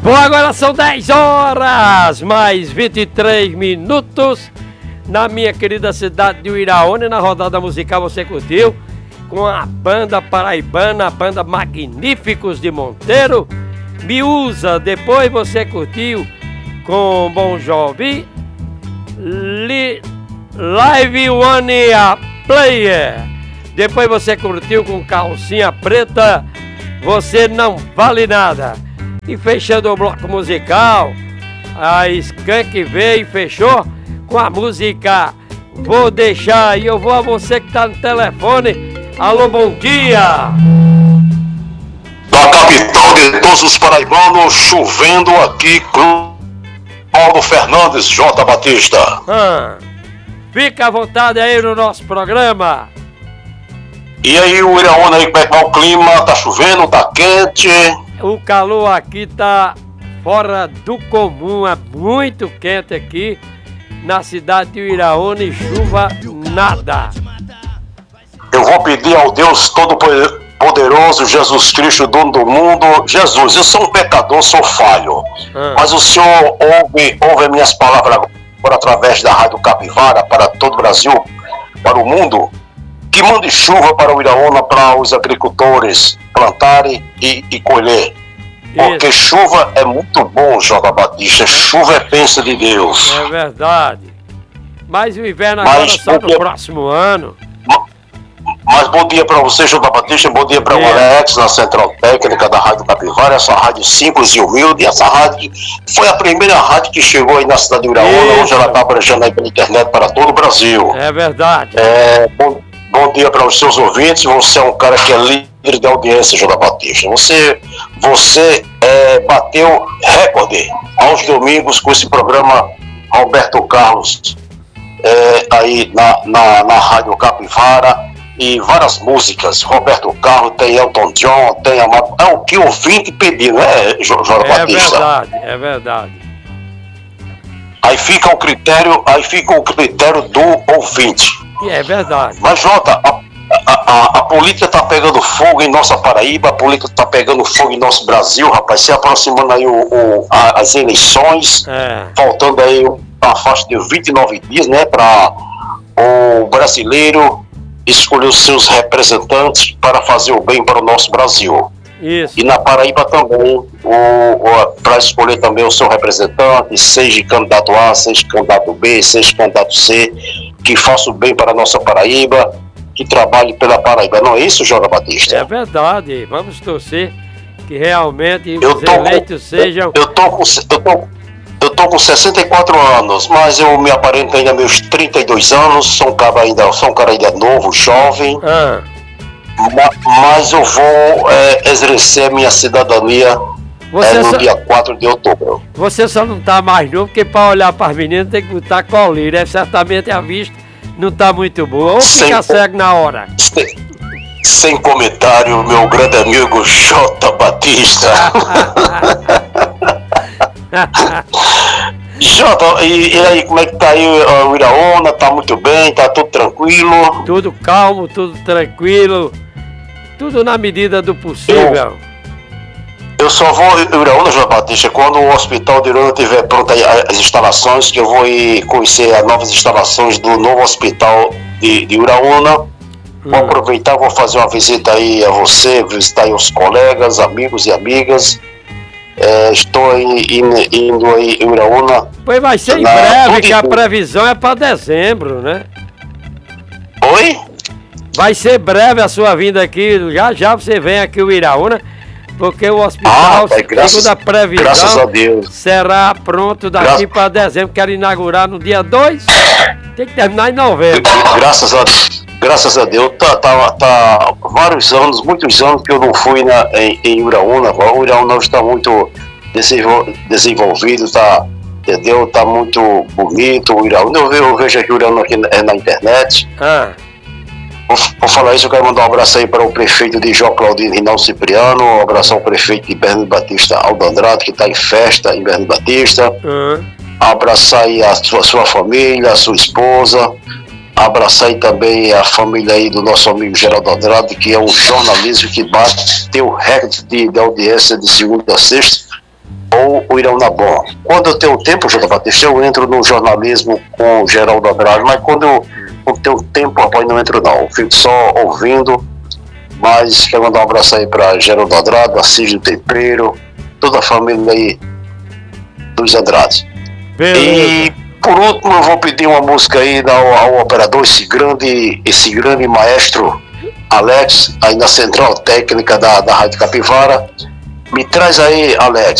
Bom, agora são 10 horas, mais 23 minutos. Na minha querida cidade de Uiraúna, na rodada musical você curtiu com a banda paraibana, a banda Magníficos de Monteiro, Miúza. Depois você curtiu com Bon Jovi, Live One a Player. Depois você curtiu com Calcinha Preta, Você Não Vale Nada. E fechando o bloco musical, a Skank veio e fechou com a música Vou Deixar. E eu vou a você que tá no telefone. Alô, bom dia! Da capital de todos os paraibanos, chovendo aqui, Paulo Fernandes, J. Batista. Fica à vontade aí no nosso programa. E aí, o Uiraúna aí, como é que tá o clima? Tá chovendo, tá quente? O calor aqui tá fora do comum, é muito quente aqui na cidade de Uiraúna e chuva nada. Eu vou pedir ao Deus Todo-Poderoso, Jesus Cristo, dono do mundo. Jesus, eu sou um pecador, sou falho. Mas o Senhor ouve minhas palavras agora através da Rádio Capivara para todo o Brasil, para o mundo. Que mande chuva para o Uiraúna, para os agricultores plantarem e colher. Porque chuva é muito bom, J. Batista. Chuva é bênção de Deus. É verdade. Mas o inverno agora só no próximo ano. Mas bom dia para você, J. Batista. Bom dia para o Alex, na Central Técnica da Rádio Capivara. Essa rádio simples e humilde. Essa rádio foi a primeira rádio que chegou aí na cidade de Uiraúna. Hoje ela está abrangendo aí pela internet para todo o Brasil. É verdade. Bom dia para os seus ouvintes. Você é um cara que é líder de audiência, J. Batista. Você bateu recorde aos domingos com esse programa Roberto Carlos aí na Rádio Capivara. E várias músicas, Roberto Carlos, tem Elton John, tem Amado. É o que o ouvinte pediu, né, J. Batista? É verdade. Aí fica o critério do ouvinte. É verdade. Mas, Jota, a política tá pegando fogo em nossa Paraíba, a política tá pegando fogo em nosso Brasil, rapaz, se aproximando aí as eleições, faltando aí uma faixa de 29 dias, né, para o brasileiro escolher os seus representantes para fazer o bem para o nosso Brasil. Isso. E na Paraíba também, para escolher também o seu representante, seja candidato A, seja candidato B, seja candidato C, que faça o bem para a nossa Paraíba, que trabalhe pela Paraíba. Não é isso, J. Batista? É verdade. Vamos torcer que realmente os eleitos sejam... Eu tô com 64 anos, mas eu me aparento ainda meus 32 anos, sou um cara ainda novo, jovem, mas eu vou exercer minha cidadania no dia 4 de outubro. Você só não tá mais novo, porque para olhar para as meninas tem que botar colírio, certamente a vista não tá muito boa, ou fica cego na hora. Sem comentário, meu grande amigo J. Batista. Jota, e aí, como é que tá aí o Uiraúna? Tá muito bem? Tá tudo tranquilo? Tudo calmo, tudo tranquilo, tudo na medida do possível. Eu só vou em Uiraúna, João Batista, quando o hospital de Uiraúna tiver pronto as instalações, que eu vou ir conhecer as novas instalações do novo hospital de Uiraúna. Vou aproveitar, vou fazer uma visita aí a você, visitar aí os colegas, amigos e amigas. Estou indo aí em Uiraúna. Pois vai ser em breve, que a previsão é para dezembro, né? Oi? Vai ser breve a sua vinda aqui, já você vem aqui em Uiraúna, porque o hospital, segundo a previsão, graças a Deus, será pronto daqui para dezembro. Quero inaugurar no dia 2, tem que terminar em novembro. Graças a Deus, tá vários anos, muitos anos que eu não fui em Uiraúna. O Uiraúna está muito desenvolvido, entendeu? Tá muito bonito o Uiraúna. Eu vejo aqui o Uiraúna aqui na internet. Vou falar isso, eu quero mandar um abraço aí para o prefeito de João Claudino Rinaldo Cipriano, um abraço ao prefeito de Bernardo Batista Aldo Andrade, que está em festa em Bernardo Batista. Abraçar aí a sua família, a sua esposa. Abraçar aí também a família aí do nosso amigo Geraldo Andrade, que é um jornalista que bateu recorde de audiência de segunda a sexta. ou o Irão na Bom. Quando eu tenho tempo, J. Batista, eu entro no jornalismo com o Geraldo Andrade, mas quando eu não tenho tempo, rapaz, não entro não. Eu fico só ouvindo, mas quero mandar um abraço aí para Geraldo Andrade, Assis do Tempero, toda a família aí dos Andrades. Beleza. E por último eu vou pedir uma música aí ao operador, esse grande maestro Alex, aí na central técnica da Rádio Capivara. Me traz aí, Alex,